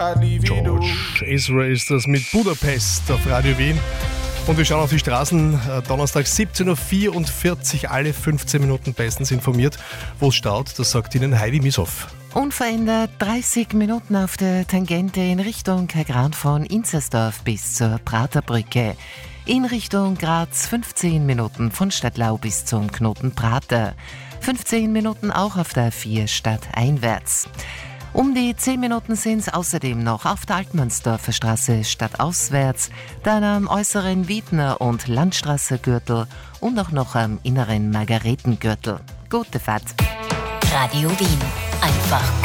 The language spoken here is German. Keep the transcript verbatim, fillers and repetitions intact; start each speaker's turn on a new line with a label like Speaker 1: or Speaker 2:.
Speaker 1: George Ezra ist das mit Budapest auf Radio Wien. Und wir schauen auf die Straßen. Donnerstag siebzehn Uhr vierundvierzig, alle fünfzehn Minuten bestens informiert, wo es staut. Das sagt Ihnen Heidi Mieshoff.
Speaker 2: Unverändert dreißig Minuten auf der Tangente in Richtung Kagran von Inzersdorf bis zur Praterbrücke. In Richtung Graz fünfzehn Minuten von Stadtlau bis zum Knoten Prater. fünfzehn Minuten auch auf der A vier stadteinwärts. Um die zehn Minuten sind es außerdem noch auf der Altmannsdorfer Straße stadtauswärts, dann am äußeren Wiedner- und Landstraße-Gürtel und auch noch am inneren Margaretengürtel. Gute Fahrt.
Speaker 3: Radio Wien. Einfach